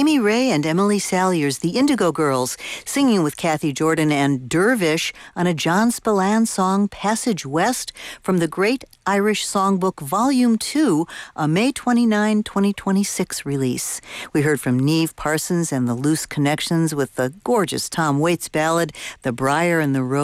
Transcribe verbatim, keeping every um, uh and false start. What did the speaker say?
Amy Ray and Emily Salyers, the Indigo Girls, singing with Kathy Jordan and Dervish on a John Spillane song, Passage West, from the Great Irish Songbook Volume two, a May twenty-ninth, twenty twenty-six release. We heard from Neve Parsons and the Loose Connections with the gorgeous Tom Waits ballad, The Briar and the Rose.